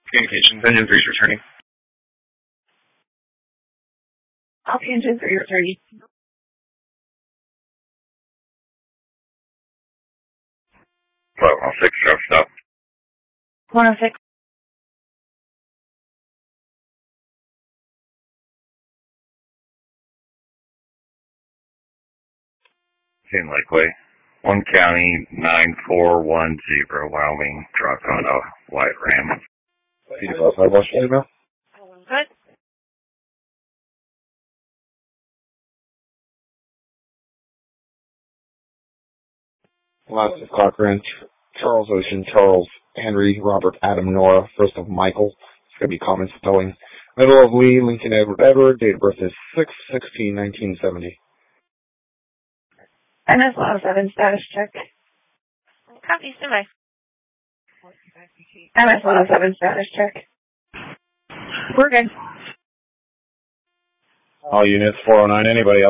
Communications, engine 3's returning. Copy engine 3 returning. 1206, truck stop. 106. Same Lakeway. 1 County 9410, Wyoming, truck on a white Ram. Peter Bus, I watched your email. Good. Last of Cochrane, Charles Ocean, Charles Henry, Robert Adam Nora, first of Michael. It's going to be common spelling. Middle of Lee, Lincoln Edward, date of birth is 6/16/1970. MS-107 status check. Copy, standby. MS-107 status check. We're good. All units, 409, anybody else?